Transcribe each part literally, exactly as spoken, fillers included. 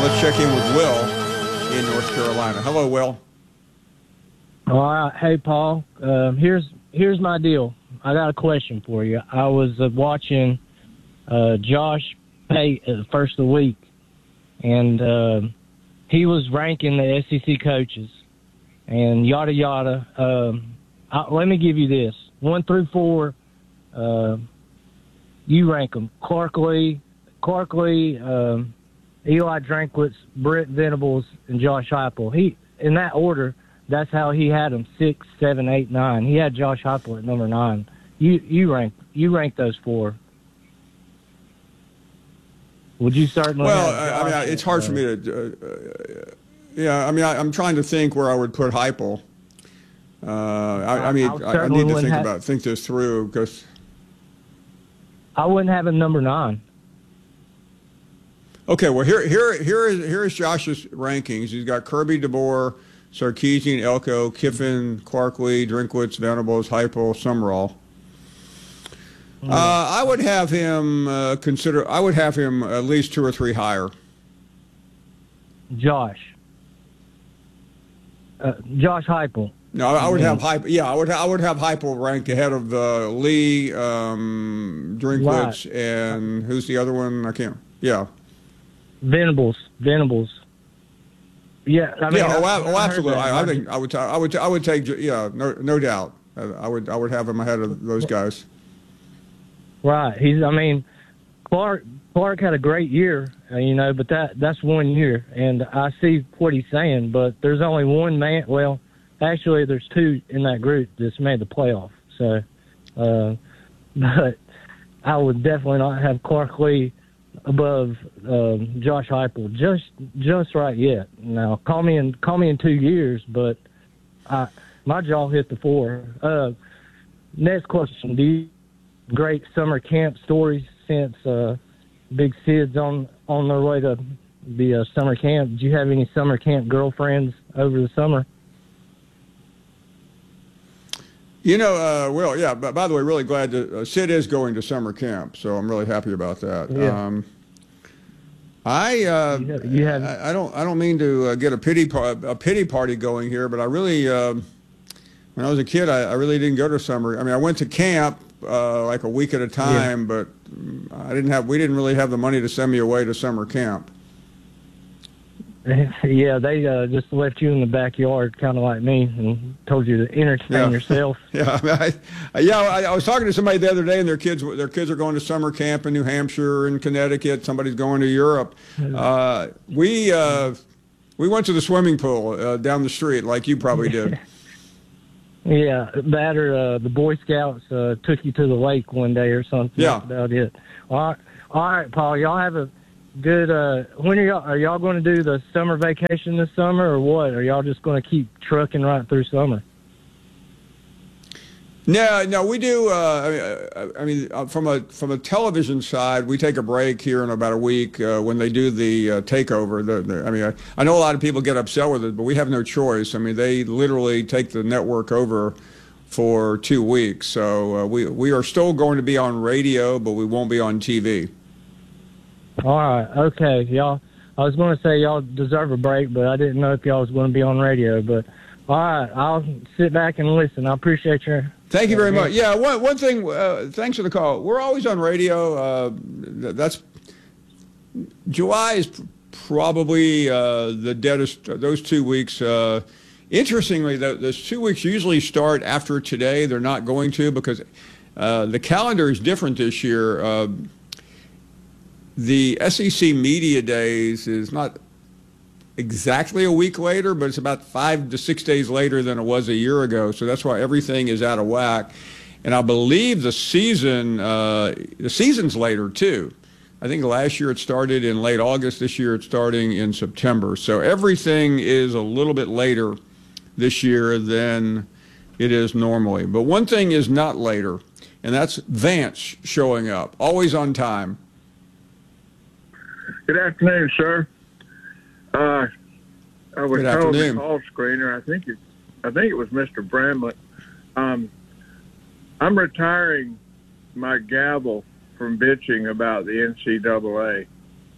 let's check in with Will in North Carolina. Hello, Will. All right. Hey, Paul. Um, here's here's my deal. I got a question for you. I was uh, watching uh, Josh Pate at the first of the week, and uh, he was ranking the S E C coaches and yada, yada. Um, I, let me give you this. One through four, uh, you rank them. Clark Lee, Clark Lee, um, Eli Drinkwitz, Brent Venables, and Josh Heupel. He, in that order, that's how he had them, six, seven, eight, nine. He had Josh Heupel at number nine. You you rank you rank those four. Would you certainly? Well, have I, I mean, it's hard uh, for me to. Uh, uh, yeah, I mean, I, I'm trying to think where I would put Heupel. Uh, I, I mean, I, I need to think have, about think this through because I wouldn't have him number nine. Okay, well here here here is here is Josh's rankings. He's got Kirby, DeBoer, Sarkisian, Elko, Kiffin, Clark Lee, Drinkwitz, Venables, Heupel, Summerall. Uh, I would have him uh, consider. I would have him at least two or three higher. Josh. Uh, Josh Heupel. No, I would have Heupel. Yeah, I would. I would have Heupel ranked ahead of uh, Lee, um, Drinkwitz, right. And who's the other one? I can't. Yeah. Venables. Venables. Yeah. I mean, yeah. Oh, I, oh absolutely. I, I think I would. I would. I would take. Yeah. No. No doubt. I would. I would have him ahead of those guys. Right. He's. I mean, Clark. Clark had a great year, you know, but that that's one year, and I see what he's saying. But there's only one man. Well, actually, there's two in that group that's made the playoff. So, uh, but I would definitely not have Clark Lee above um, Josh Heupel just just right yet. Now, call me in call me in two years, but I, my jaw hit the floor. Uh, next question: do you great summer camp stories since uh, Big Sid's on on their way to be a summer camp? Did you have any summer camp girlfriends over the summer? You know, uh, well, yeah. But by the way, really glad to. Uh, Sid is going to summer camp, so I'm really happy about that. Yeah. Um, I, uh, you have, you have, I I don't I don't mean to uh, get a pity par- a pity party going here, but I really uh, when I was a kid, I, I really didn't go to summer. I mean, I went to camp uh, like a week at a time, yeah. but I didn't have we didn't really have the money to send me away to summer camp. Yeah, they uh, just left you in the backyard, kind of like me, and told you to entertain yeah. yourself. yeah, I mean, I, yeah. I, I was talking to somebody the other day, and their kids, their kids are going to summer camp in New Hampshire and Connecticut. Somebody's going to Europe. Uh, we uh, we went to the swimming pool uh, down the street, like you probably did. Yeah, that or uh, the Boy Scouts uh, took you to the lake one day or something. Yeah, that's about it. All right, all right, Paul. Y'all have a good. Uh, when are y'all are y'all going to do the summer vacation this summer, or what? Are y'all just going to keep trucking right through summer? No, no, we do. Uh, I mean, I mean uh, from a from a television side, we take a break here in about a week uh, when they do the uh, takeover. The, the, I mean, I, I know a lot of people get upset with it, but we have no choice. I mean, they literally take the network over for two weeks. So uh, we we are still going to be on radio, but we won't be on T V. All right, okay, y'all. I was going to say y'all deserve a break, but I didn't know if y'all was going to be on radio. But all right, I'll sit back and listen. I appreciate your. Thank you very much. Yeah, one one thing. Uh, thanks for the call. We're always on radio. Uh, that's July is probably uh, the deadest. Those two weeks. Uh, interestingly, the, those two weeks usually start after today. They're not going to because uh, the calendar is different this year. Uh, the S E C Media Days is not exactly a week later, but it's about five to six days later than it was a year ago. So that's why everything is out of whack. And I believe the season, uh, the season's later too. I think last year it started in late August. This year it's starting in September. So everything is a little bit later this year than it is normally. But one thing is not later, and that's Vance showing up, always on time. Good afternoon, sir. Uh, I was Good told afternoon. the call screener. I think it, I think it was Mister Bramlett. Um, I'm retiring my gavel from bitching about the N C double A.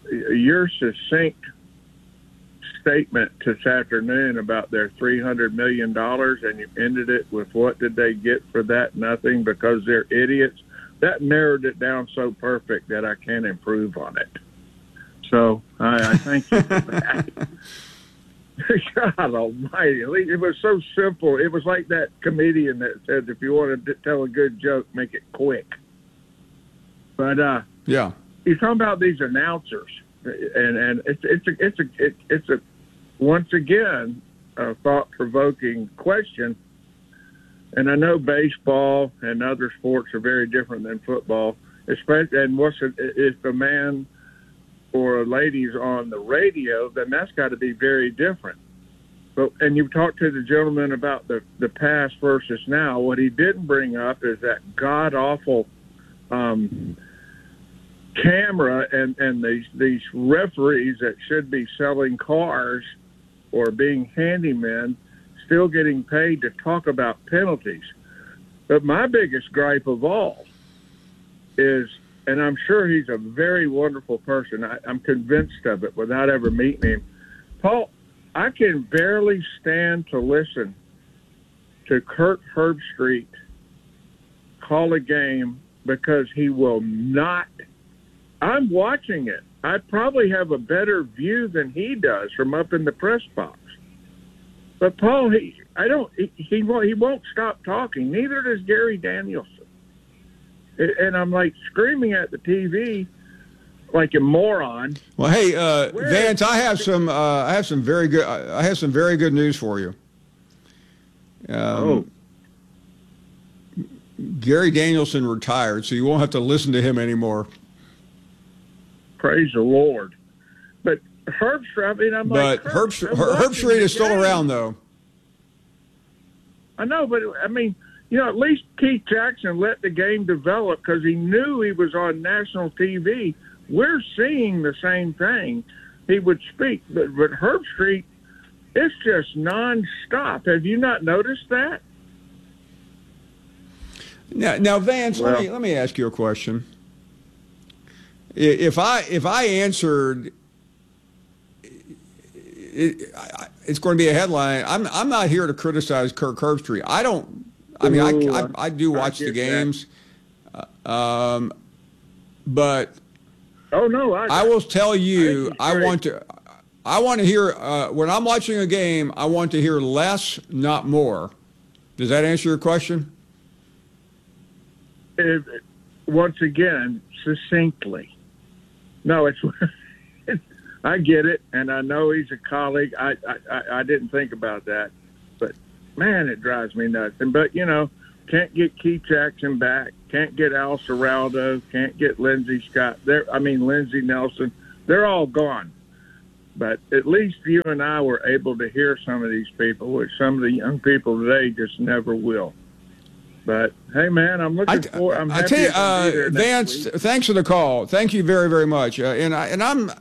your succinct statement this afternoon about their three hundred million dollars, and you ended it with what did they get for that? Nothing, because they're idiots. That narrowed it down so perfect that I can't improve on it. So I, I thank you for that. God almighty. It was so simple. It was like that comedian that said, if you want to tell a good joke, make it quick. But uh, yeah, you're talking about these announcers, and, and it's, it's, a, it's, a, it, it's a, once again, a thought-provoking question. And I know baseball and other sports are very different than football, especially, and what's it, if a man or a lady's on the radio, then that's got to be very different. But and you talked to the gentleman about the, the past versus now. What he didn't bring up is that god-awful um, camera and, and these, these referees that should be selling cars or being handymen still getting paid to talk about penalties. But my biggest gripe of all is, and I'm sure he's a very wonderful person. I, I'm convinced of it without ever meeting him. Paul, I can barely stand to listen to Kirk Herbstreit call a game because he will not. I'm watching it. I probably have a better view than he does from up in the press box. But Paul, he, I don't. He, he won't. He won't stop talking. Neither does Gary Danielson. And I'm like screaming at the T V like a moron. Well, hey, uh, Vance, I have some. Uh, I have some very good. I have some very good news for you. Um, oh. Gary Danielson retired, so you won't have to listen to him anymore. Praise the Lord. But Herbstreit, I mean, I'm but like, Herb, Herb, Herb Street is still around, though. I know, but I mean, you know, at least Keith Jackson let the game develop because he knew he was on national T V. We're seeing the same thing. He would speak, but but Herbstreit, it's just nonstop. Have you not noticed that? Now, now Vance, well, let me let me ask you a question. If I if I answered, it, it's going to be a headline. I'm I'm not here to criticize Kirk Herbstreit. I don't. I mean, I, I, I do watch I the games, uh, um, but oh no, I, I will tell you, I, I want to, I want to hear uh, when I'm watching a game. I want to hear less, not more. Does that answer your question? If, once again, succinctly. No, it's. I get it, and I know he's a colleague. I, I I didn't think about that, but man, it drives me nuts. And but you know, can't get Keith Jackson back. Can't get Al Seraldo. Can't get Lindsey Scott. They're, I mean Lindsey Nelson. They're all gone. But at least you and I were able to hear some of these people, which some of the young people today just never will. But hey, man, I'm looking I, for. I'm I happy tell you, to be uh, there next Vance, week. thanks for the call. Thank you very, very much. Uh, and I and I'm.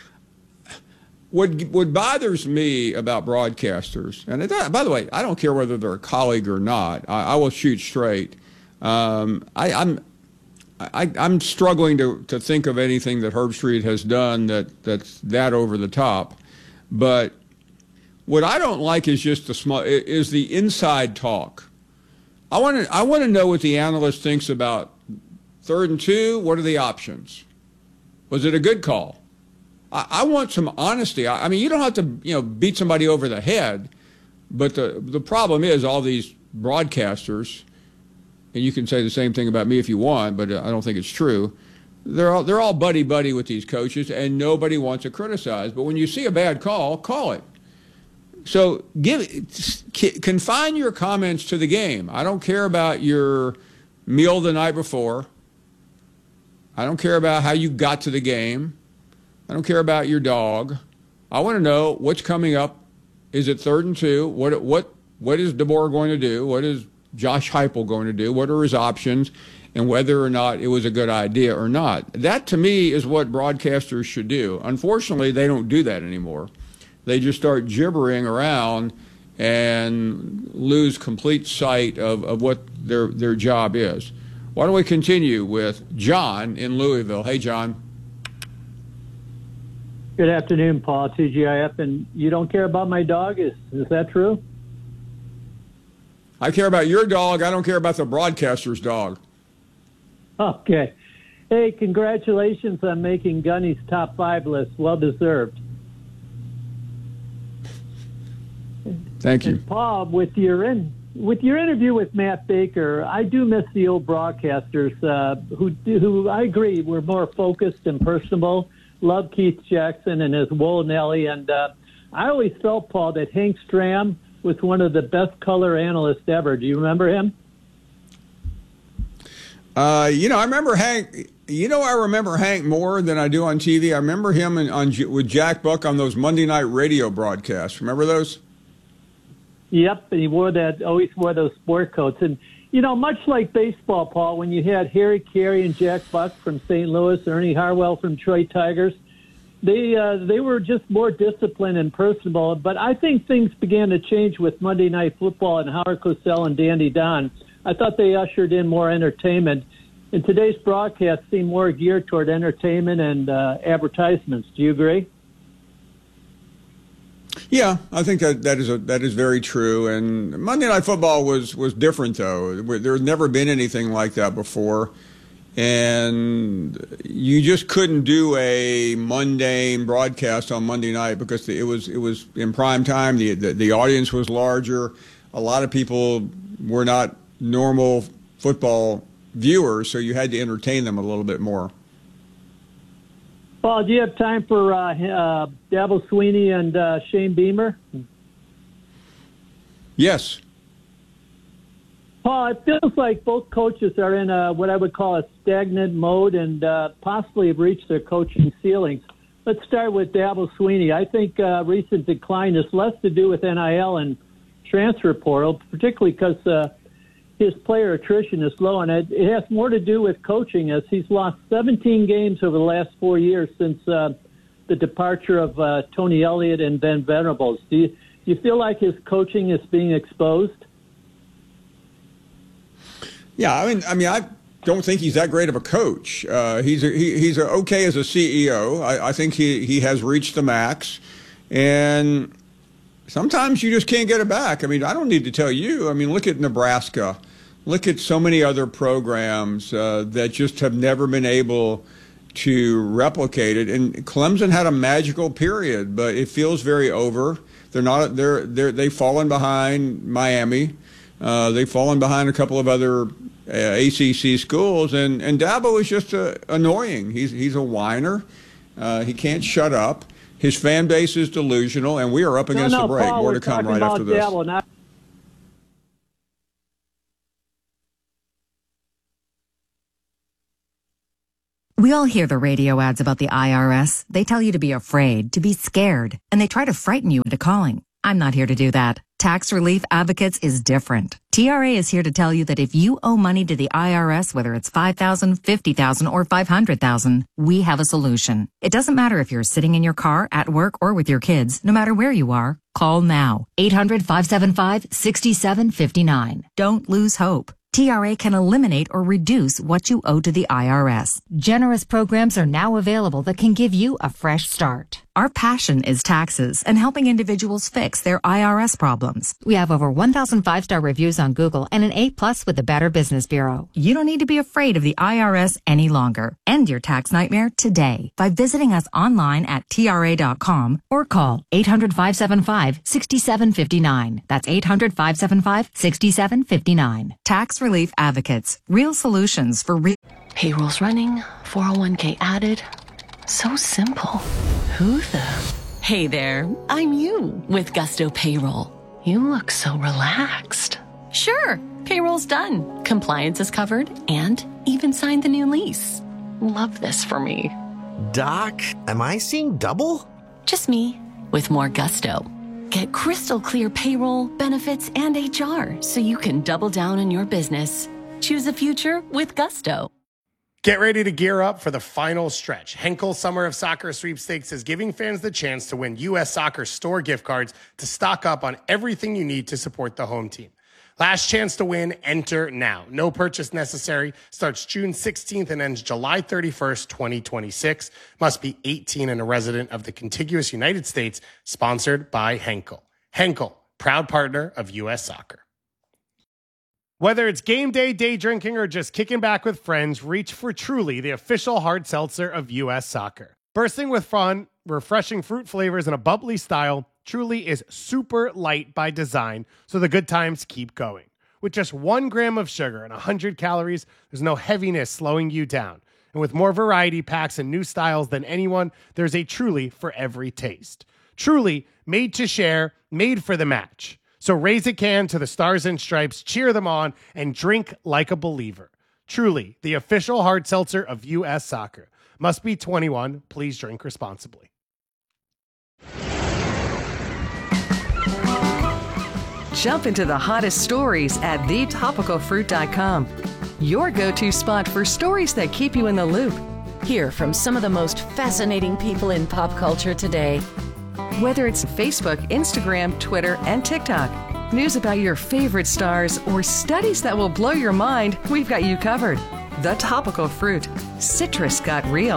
What what bothers me about broadcasters, and it, by the way, I don't care whether they're a colleague or not. I, I will shoot straight. Um, I, I'm I, I'm struggling to, to think of anything that Herbstreit has done that that's that over the top. But what I don't like is just the small is the inside talk. I want to I want to know what the analyst thinks about third and two. What are the options? Was it a good call? I, I want some honesty. I, I mean, you don't have to you know beat somebody over the head, but the the problem is all these broadcasters, and you can say the same thing about me if you want, but I don't think it's true. They're all they're all buddy buddy with these coaches, and nobody wants to criticize. But when you see a bad call, call it. So give confine your comments to the game. I don't care about your meal the night before. I don't care about how you got to the game. I don't care about your dog. I want to know what's coming up. Is it third and two? What what what is DeBoer going to do? What is Josh Heupel going to do? What are his options? And whether or not it was a good idea or not. That to me is what broadcasters should do. Unfortunately, they don't do that anymore. They just start gibbering around and lose complete sight of, of what their their job is. Why don't we continue with John in Louisville? Hey, John. Good afternoon, Paul, T G I F. And you don't care about my dog? Is is that true? I care about your dog. I don't care about the broadcaster's dog. Okay. Hey, congratulations on making Gunny's top five list. Well deserved. Thank you. And Paul, with your in, with your interview with Matt Baker, I do miss the old broadcasters uh, who who I agree were more focused and personable. Love Keith Jackson and his Wool Nelly, and uh, I always felt, Paul, that Hank Stram was one of the best color analysts ever. Do you remember him? Uh, you know, I remember Hank. You know, I remember Hank more than I do on T V. I remember him in, on with Jack Buck on those Monday night radio broadcasts. Remember those? Yep, and he wore that. Always wore those sport coats. And you know, much like baseball, Paul, when you had Harry Carey and Jack Buck from Saint Louis, Ernie Harwell from Detroit Tigers, they uh, they were just more disciplined and personable. But I think things began to change with Monday Night Football and Howard Cosell and Dandy Don. I thought they ushered in more entertainment. And today's broadcast seemed more geared toward entertainment and uh, advertisements. Do you agree? Yeah, I think that, that is a, that is very true. And Monday Night Football was, was different, though. There's never been anything like that before. And you just couldn't do a mundane broadcast on Monday night because it was it was in prime time. The, the, the audience was larger. A lot of people were not normal football viewers, so you had to entertain them a little bit more. Paul, do you have time for uh, uh, Dabo Sweeney and uh, Shane Beamer? Yes. Paul, it feels like both coaches are in a, what I would call a stagnant mode and uh, possibly have reached their coaching ceilings. Let's start with Dabo Sweeney. I think uh, recent decline has less to do with N I L and transfer portal, particularly because uh, his player attrition is low, and it, it has more to do with coaching, as he's lost seventeen games over the last four years since uh, the departure of uh, Tony Elliott and Ben Venables. Do you, do you feel like his coaching is being exposed? Yeah, I mean, I mean, I don't think he's that great of a coach. Uh, he's a, he, he's a okay as a C E O. I, I think he, he has reached the max, and sometimes you just can't get it back. I mean, I don't need to tell you. I mean, look at Nebraska. Look at so many other programs uh, that just have never been able to replicate it. And Clemson had a magical period, but it feels very over. They're not. They're they're they've fallen behind Miami. Uh, they've fallen behind a couple of other uh, A C C schools, and and Dabo is just uh, annoying. He's he's a whiner. Uh, he can't shut up. His fan base is delusional, and we are up against no, no, the break. Paul, More we're to come talking right about after this. Dabo, not- We all hear the radio ads about the I R S. They tell you to be afraid, to be scared, and they try to frighten you into calling. I'm not here to do that. Tax Relief Advocates is different. T R A is here to tell you that if you owe money to the I R S, whether it's five thousand dollars, fifty thousand dollars, or five hundred thousand dollars, we have a solution. It doesn't matter if you're sitting in your car, at work, or with your kids. No matter where you are, call now. eight hundred, five seven five, six seven five nine. Don't lose hope. T R A can eliminate or reduce what you owe to the I R S. Generous programs are now available that can give you a fresh start. Our passion is taxes and helping individuals fix their I R S problems. We have over one thousand five-star reviews on Google and an A plus with the Better Business Bureau. You don't need to be afraid of the I R S any longer. End your tax nightmare today by visiting us online at T R A dot com or call eight hundred, five seven five, six seven five nine. That's eight hundred, five seven five, six seven five nine. Tax Relief Advocates. Real solutions for real. Payroll's running, four oh one k added. So simple. Who the? Hey there, I'm you with Gusto Payroll. You look so relaxed. Sure, payroll's done. Compliance is covered and even signed the new lease. Love this for me. Doc, am I seeing double? Just me with more Gusto. Get crystal clear payroll, benefits, and H R so you can double down on your business. Choose a future with Gusto. Get ready to gear up for the final stretch. Henkel Summer of Soccer Sweepstakes is giving fans the chance to win U S Soccer store gift cards to stock up on everything you need to support the home team. Last chance to win, enter now. No purchase necessary. Starts June sixteenth and ends July thirty-first, twenty twenty-six. Must be eighteen and a resident of the contiguous United States. Sponsored by Henkel. Henkel, proud partner of U S Soccer. Whether it's game day, day drinking, or just kicking back with friends, reach for Truly, the official hard seltzer of U S Soccer. Bursting with fun, refreshing fruit flavors, and a bubbly style, Truly is super light by design, so the good times keep going. With just one gram of sugar and one hundred calories, there's no heaviness slowing you down. And with more variety packs and new styles than anyone, there's a Truly for every taste. Truly, made to share, made for the match. So raise a can to the Stars and Stripes, cheer them on, and drink like a believer. Truly, the official hard seltzer of U S Soccer. Must be twenty-one. Please drink responsibly. Jump into the hottest stories at the topical fruit dot com. Your go-to spot for stories that keep you in the loop. Hear from some of the most fascinating people in pop culture today. Whether it's Facebook, Instagram, Twitter, and TikTok, news about your favorite stars, or studies that will blow your mind, we've got you covered. The Topical Fruit. Citrus got real.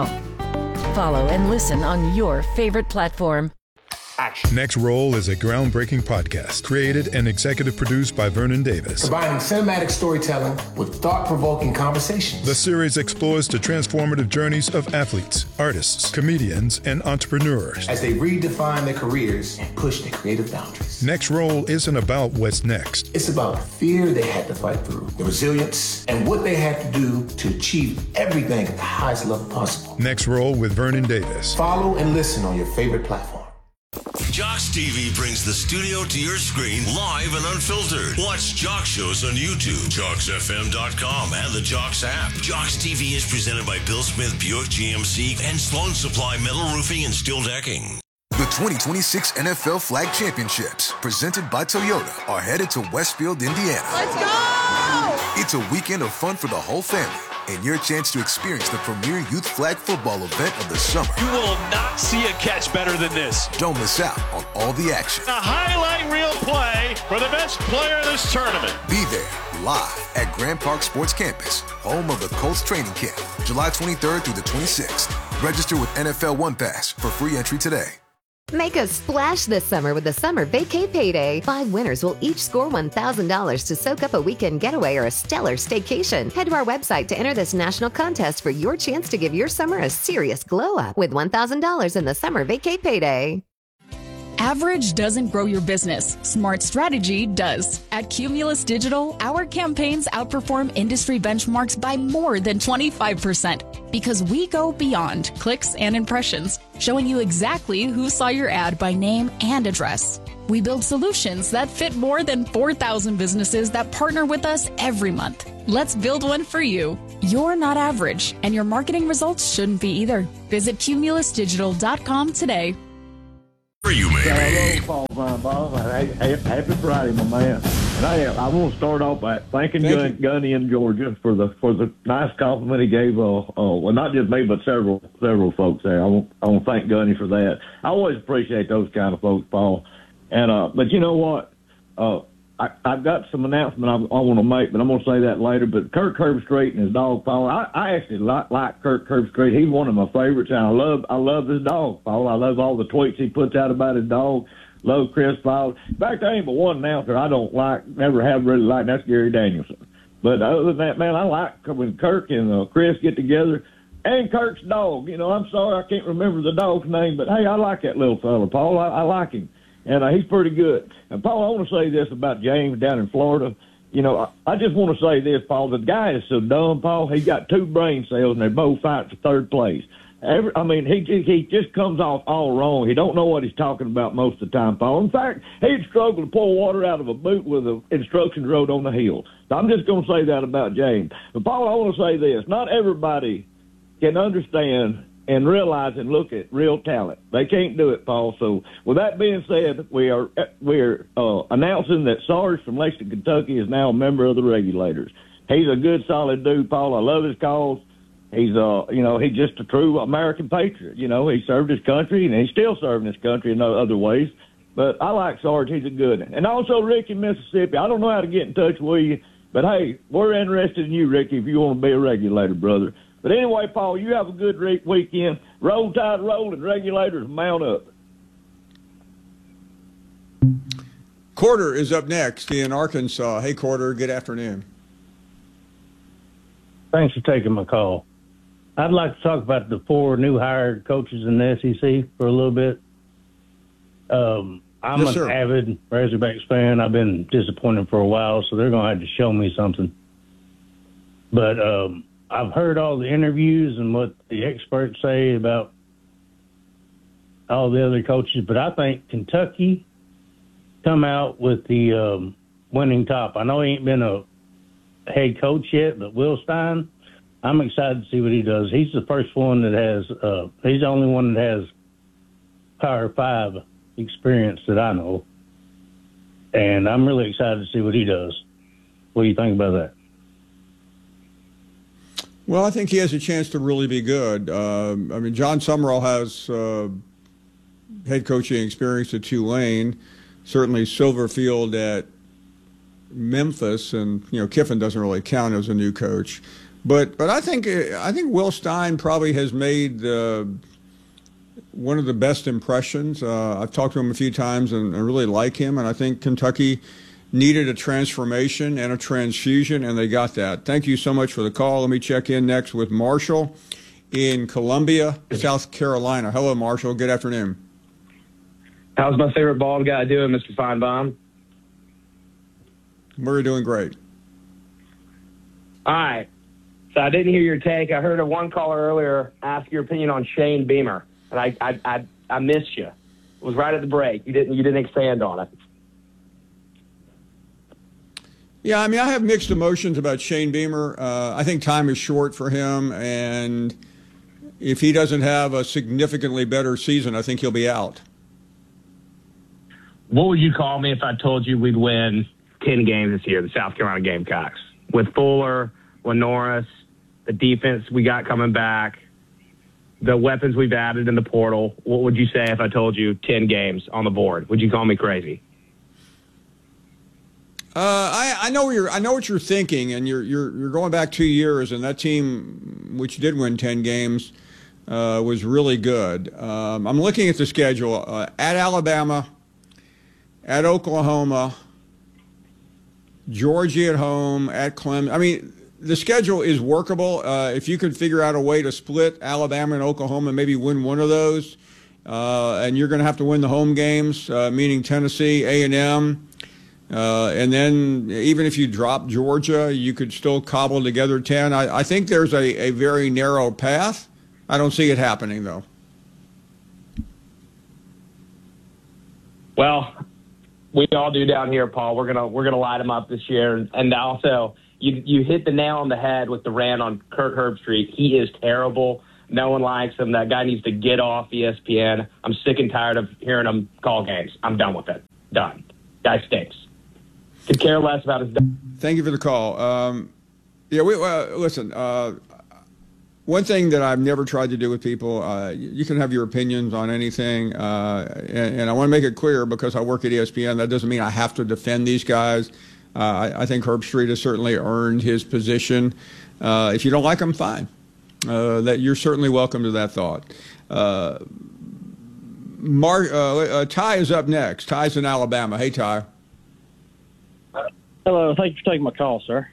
Follow and listen on your favorite platform. Action. Next Roll is a groundbreaking podcast created and executive produced by Vernon Davis. Combining cinematic storytelling with thought-provoking conversations. The series explores the transformative journeys of athletes, artists, comedians, and entrepreneurs as they redefine their careers and push their creative boundaries. Next Roll isn't about what's next. It's about the fear they had to fight through, the resilience, and what they had to do to achieve everything at the highest level possible. Next Roll with Vernon Davis. Follow and listen on your favorite platform. Jocks T V brings the studio to your screen live and unfiltered. Watch Jocks shows on YouTube, jocks f m dot com, and the Jocks app. Jocks T V is presented by Bill Smith Buick G M C and Sloan Supply Metal Roofing and Steel Decking. The twenty twenty-six N F L Flag Championships, presented by Toyota, are headed to Westfield, Indiana. Let's go! It's a weekend of fun for the whole family, and your chance to experience the premier youth flag football event of the summer. You will not see a catch better than this. Don't miss out on all the action. A highlight reel play for the best player in this tournament. Be there, live at Grand Park Sports Campus, home of the Colts training camp, July twenty-third through the twenty-sixth. Register with N F L One Pass for free entry today. Make a splash this summer with the Summer Vacay Payday. Five winners will each score one thousand dollars to soak up a weekend getaway or a stellar staycation. Head to our website to enter this national contest for your chance to give your summer a serious glow up with one thousand dollars in the Summer Vacay Payday. Average doesn't grow your business. Smart strategy does. At Cumulus Digital, our campaigns outperform industry benchmarks by more than twenty-five percent because we go beyond clicks and impressions, showing you exactly who saw your ad by name and address. We build solutions that fit more than four thousand businesses that partner with us every month. Let's build one for you. You're not average, and your marketing results shouldn't be either. Visit cumulus digital dot com today. You may be. Hello, Paul, Paul. Happy Friday, my man. And I, I want to start off by thanking Thank Gun, Gunny in Georgia for the for the nice compliment he gave. Uh, uh, well, not just me, but several several folks there. I want I want to thank Gunny for that. I always appreciate those kind of folks, Paul. And uh, but you know what? Uh, I, I've got some announcement I, I want to make, but I'm going to say that later. But Kirk Herbstreit and his dog, Paul, I, I actually like, like Kirk Herbstreit. He's one of my favorites, and I love I love his dog, Paul. I love all the tweets he puts out about his dog. Love Chris, Paul. In fact, there ain't but one announcer I don't like, never have really liked, and that's Gary Danielson. But other than that, man, I like when Kirk and uh, Chris get together. And Kirk's dog. You know, I'm sorry I can't remember the dog's name, but, hey, I like that little fella, Paul. I, I like him. And uh, he's pretty good. And, Paul, I want to say this about James down in Florida. You know, I, I just want to say this, Paul. The guy is so dumb, Paul. He's got two brain cells, and they're both fighting for third place. Every, I mean, he he just comes off all wrong. He don't know what he's talking about most of the time, Paul. In fact, he'd struggle to pour water out of a boot with the instructions wrote on the hill. So I'm just going to say that about James. But, Paul, I want to say this. Not everybody can understand and realize and look at real talent. They can't do it, Paul. So with that being said, we are we're uh, announcing that Sarge from Lexington, Kentucky is now a member of the Regulators. He's a good, solid dude, Paul. I love his cause. He's, uh, you know, he's just a true American patriot. You know, he served his country, and he's still serving his country in other ways. But I like Sarge. He's a good one. And also Ricky, Mississippi. I don't know how to get in touch with you, but, hey, we're interested in you, Ricky, if you want to be a regulator, brother. But anyway, Paul, you have a good re- weekend. Roll Tide, roll, and regulators mount up. Quarter is up next in Arkansas. Hey, Quarter, good afternoon. Thanks for taking my call. I'd like to talk about the four new hired coaches in the S E C for a little bit. Um, I'm Yes, an sir. avid Razorbacks fan. I've been disappointed for a while, so they're going to have to show me something. But um, I've heard all the interviews and what the experts say about all the other coaches, but I think Kentucky come out with the um, winning top. I know he ain't been a head coach yet, but Will Stein, I'm excited to see what he does. He's the first one that has, uh, he's the only one that has Power Five experience that I know. And I'm really excited to see what he does. What do you think about that? Well, I think he has a chance to really be good. Um, I mean, John Summerall has uh, head coaching experience at Tulane, certainly Silverfield at Memphis, and you know Kiffin doesn't really count as a new coach. But but I think I think Will Stein probably has made uh, one of the best impressions. Uh, I've talked to him a few times and I really like him, and I think Kentucky needed a transformation and a transfusion, and they got that. Thank you so much for the call. Let me check in next with Marshall in Columbia, South Carolina. Hello, Marshall. Good afternoon. How's my favorite bald guy doing, Mister Feinbaum? We're doing great. All right. So I didn't hear your take. I heard a one caller earlier ask your opinion on Shane Beamer, and I I I, I missed you. It was right at the break. You didn't you didn't expand on it. Yeah, I mean, I have mixed emotions about Shane Beamer. Uh, I think time is short for him, and if he doesn't have a significantly better season, I think he'll be out. What would you call me if I told you we'd win ten games this year, the South Carolina Gamecocks? With Fuller, with Norris, the defense we got coming back, the weapons we've added in the portal, what would you say if I told you ten games on the board? Would you call me crazy? Uh, I, I know what you're. I know what you're thinking, and you're you're you're going back two years, and that team, which did win ten games, uh, was really good. Um, I'm looking at the schedule: uh, at Alabama, at Oklahoma, Georgia at home, at Clemson. I mean, the schedule is workable. Uh, if you could figure out a way to split Alabama and Oklahoma, and maybe win one of those, uh, and you're going to have to win the home games, uh, meaning Tennessee, A and M. Uh, and then even if you drop Georgia, you could still cobble together ten. I, I think there's a, a very narrow path. I don't see it happening, though. Well, we all do down here, Paul. We're gonna we're gonna light them up this year, and also you you hit the nail on the head with the rant on Kirk Herbstreit. He is terrible. No one likes him. That guy needs to get off E S P N. I'm sick and tired of hearing him call games. I'm done with it. Done. Guy stinks. Could care less about his. Thank you for the call. Um, yeah, we uh, listen. Uh, one thing that I've never tried to do with people, uh, you can have your opinions on anything, uh, and, and I want to make it clear because I work at E S P N. That doesn't mean I have to defend these guys. Uh, I, I think Herbstreit has certainly earned his position. Uh, if you don't like him, fine. Uh, that you're certainly welcome to that thought. Uh, Mark, uh, uh, Ty is up next. Ty's in Alabama. Hey, Ty. Hello, thank you for taking my call, sir.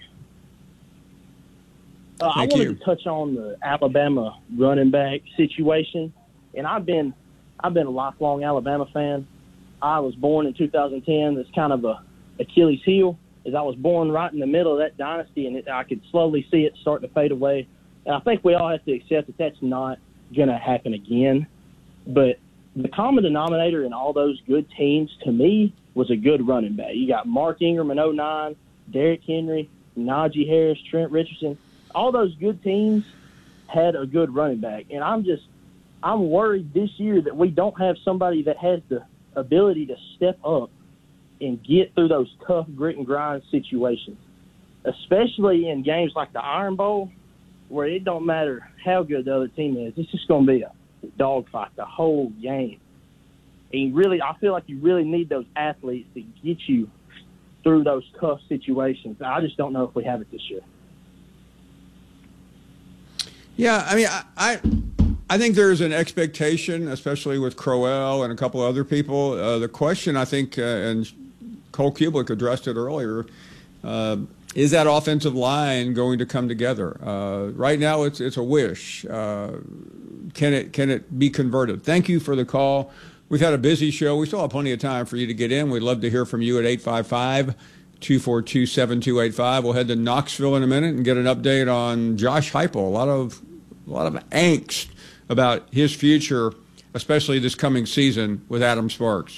Uh, I Thank wanted you. to touch on the Alabama running back situation, and I've been I've been a lifelong Alabama fan. I was born in two thousand ten. That's kind of a Achilles heel, as I was born right in the middle of that dynasty, and it, I could slowly see it starting to fade away. And I think we all have to accept that that's not going to happen again. But the common denominator in all those good teams, to me, was a good running back. You got Mark Ingram in oh nine, Derrick Henry, Najee Harris, Trent Richardson. All those good teams had a good running back. And I'm just – I'm worried this year that we don't have somebody that has the ability to step up and get through those tough grit and grind situations, especially in games like the Iron Bowl where it don't matter how good the other team is. It's just going to be a dogfight the whole game. And you really, I feel like you really need those athletes to get you through those tough situations. I just don't know if we have it this year. Yeah, I mean, I, I, I think there's an expectation, especially with Crowell and a couple other people. Uh, the question, I think, uh, and Cole Kubelik addressed it earlier, uh, is that offensive line going to come together? Uh, right now, it's it's a wish. Uh, can it can it be converted? Thank you for the call. We've had a busy show. We still have plenty of time for you to get in. We'd love to hear from you at eight five five, two four two, seven two eight five. We'll head to Knoxville in a minute and get an update on Josh Heupel. A lot of a lot of angst about his future, especially this coming season with Adam Sparks.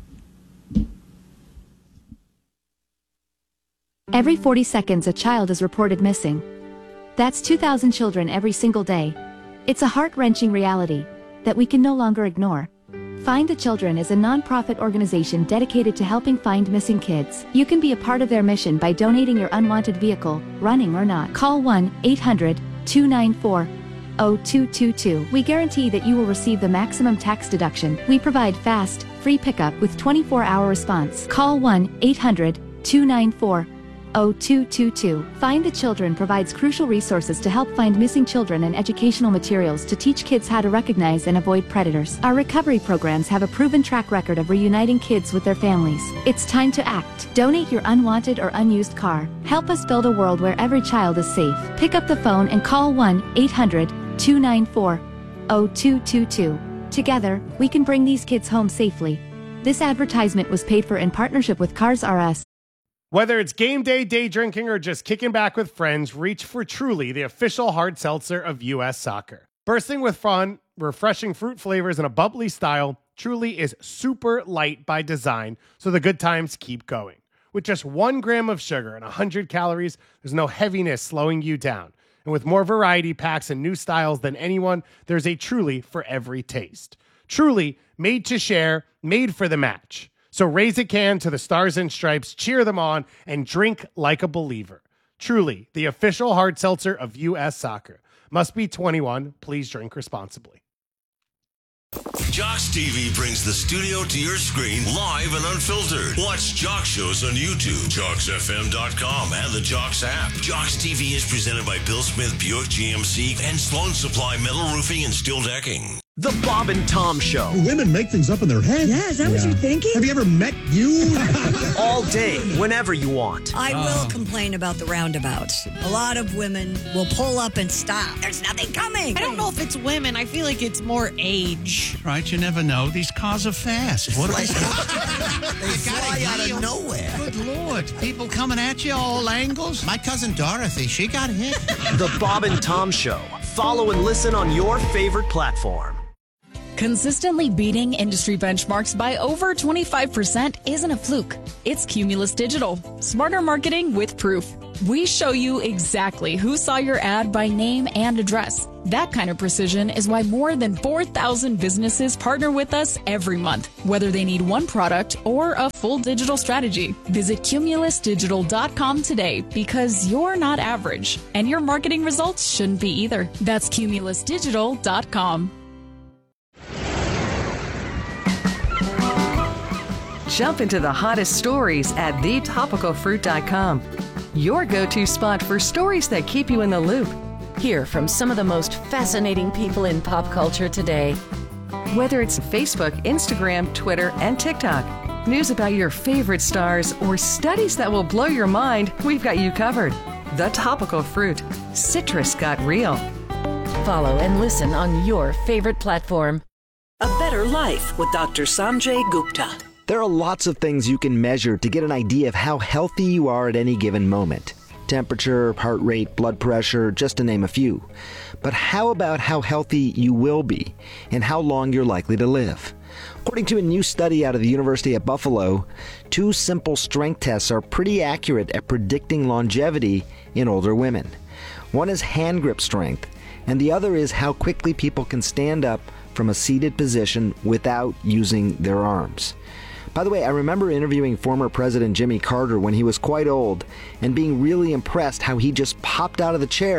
Every forty seconds, a child is reported missing. That's two thousand children every single day. It's a heart-wrenching reality that we can no longer ignore. Find the Children is a non-profit organization dedicated to helping find missing kids. You can be a part of their mission by donating your unwanted vehicle, running or not. Call one eight hundred, two nine four, zero two two two. We guarantee that you will receive the maximum tax deduction. We provide fast, free pickup with twenty-four hour response. Call one eight hundred, two nine four, zero two two two. Find the Children provides crucial resources to help find missing children and educational materials to teach kids how to recognize and avoid predators. Our recovery programs have a proven track record of reuniting kids with their families. It's time to act. Donate your unwanted or unused car. Help us build a world where every child is safe. Pick up the phone and call one eight hundred, two nine four, zero two two two. Together, we can bring these kids home safely. This advertisement was paid for in partnership with Cars R Us. Whether it's game day, day drinking, or just kicking back with friends, reach for Truly, the official hard seltzer of U S Soccer. Bursting with fun, refreshing fruit flavors, and a bubbly style, Truly is super light by design, so the good times keep going. With just one gram of sugar and one hundred calories, there's no heaviness slowing you down. And with more variety packs and new styles than anyone, there's a Truly for every taste. Truly, made to share, made for the match. So raise a can to the Stars and Stripes, cheer them on, and drink like a believer. Truly, the official hard seltzer of U S Soccer. Must be twenty-one. Please drink responsibly. Jocks T V brings the studio to your screen live and unfiltered. Watch Jock shows on YouTube, jocks f m dot com, and the Jocks app. Jocks T V is presented by Bill Smith Buick G M C and Sloan Supply Metal Roofing and Steel Decking. The Bob and Tom Show. Women make things up in their head. Yeah, is that yeah. what you're thinking? Have you ever met you? All day, whenever you want. I will uh. complain about the roundabouts. A lot of women will pull up and stop. There's nothing coming. I don't know if it's women. I feel like it's more age. Right, you never know. These cars are fast. What like, they fly out of nowhere. Good Lord. People coming at you all angles. My cousin Dorothy, she got hit. The Bob and Tom Show. Follow and listen on your favorite platform. Consistently beating industry benchmarks by over twenty-five percent isn't a fluke. It's Cumulus Digital. Smarter marketing with proof. We show you exactly who saw your ad by name and address. That kind of precision is why more than four thousand businesses partner with us every month, whether they need one product or a full digital strategy. Visit cumulus digital dot com today because you're not average, and your marketing results shouldn't be either. That's cumulus digital dot com. Jump into the hottest stories at the topical fruit dot com. Your go-to spot for stories that keep you in the loop. Hear from some of the most fascinating people in pop culture today. Whether it's Facebook, Instagram, Twitter, and TikTok, news about your favorite stars, or studies that will blow your mind, we've got you covered. The Topical Fruit. Citrus got real. Follow and listen on your favorite platform. A Better Life with Doctor Sanjay Gupta. There are lots of things you can measure to get an idea of how healthy you are at any given moment. Temperature, heart rate, blood pressure, just to name a few. But how about how healthy you will be and how long you're likely to live? According to a new study out of the University at Buffalo, two simple strength tests are pretty accurate at predicting longevity in older women. One is hand grip strength, and the other is how quickly people can stand up from a seated position without using their arms. By the way, I remember interviewing former President Jimmy Carter when he was quite old and being really impressed how he just popped out of the chair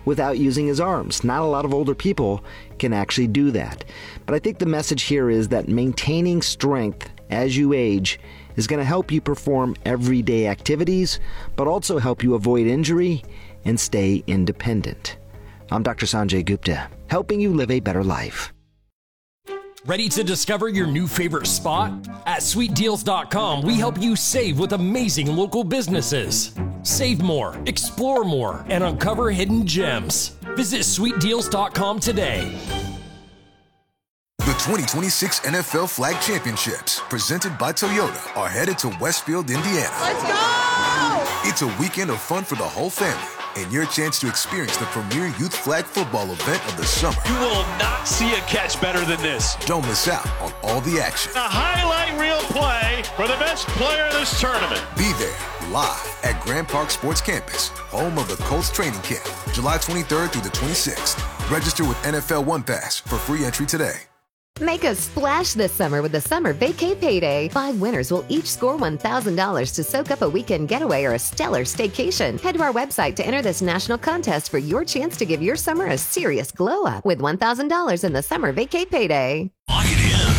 without using his arms. Not a lot of older people can actually do that. But I think the message here is that maintaining strength as you age is going to help you perform everyday activities, but also help you avoid injury and stay independent. I'm Doctor Sanjay Gupta, helping you live a better life. Ready to discover your new favorite spot? At sweet deals dot com, we help you save with amazing local businesses. Save more, explore more, and uncover hidden gems. Visit sweet deals dot com today. The twenty twenty-six N F L Flag Championships, presented by Toyota, are headed to Westfield, Indiana. Let's go! It's a weekend of fun for the whole family, and your chance to experience the premier youth flag football event of the summer. You will not see a catch better than this. Don't miss out on all the action. A highlight reel play for the best player of this tournament. Be there live at Grand Park Sports Campus, home of the Colts training camp, July twenty-third through the twenty-sixth. Register with N F L One Pass for free entry today. Make a splash this summer with the Summer Vacay Payday. Five winners will each score one thousand dollars to soak up a weekend getaway or a stellar staycation. Head to our website to enter this national contest for your chance to give your summer a serious glow up with one thousand dollars in the Summer Vacay Payday. Lock it in.